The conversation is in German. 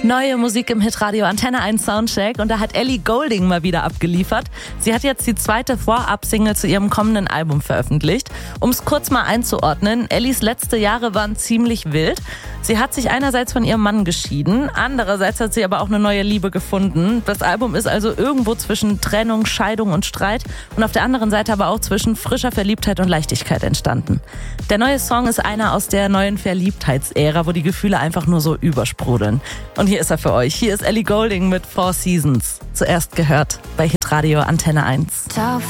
Neue Musik im Hitradio Antenne 1 Soundcheck und da hat Ellie Goulding mal wieder abgeliefert. Sie hat jetzt die zweite Vorab-Single zu ihrem kommenden Album veröffentlicht. Um es kurz mal einzuordnen, Ellies letzte Jahre waren ziemlich wild. Sie hat sich einerseits von ihrem Mann geschieden, andererseits hat sie aber auch eine neue Liebe gefunden. Das Album ist also irgendwo zwischen Trennung, Scheidung und Streit und auf der anderen Seite aber auch zwischen frischer Verliebtheit und Leichtigkeit entstanden. Der neue Song ist einer aus der neuen Verliebtheitsära, wo die Gefühle einfach nur so übersprudeln. Und hier ist er für euch. Hier ist Ellie Goulding mit Four Seasons. Zuerst gehört bei Hitradio Antenne 1.